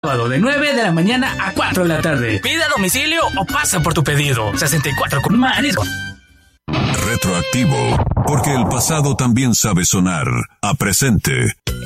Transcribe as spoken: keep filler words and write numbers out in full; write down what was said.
Sábado de nueve de la mañana a cuatro de la tarde. Pide a domicilio o pasa por tu pedido. sesenta y cuatro con marisco. Retroactivo, porque el pasado también sabe sonar a presente.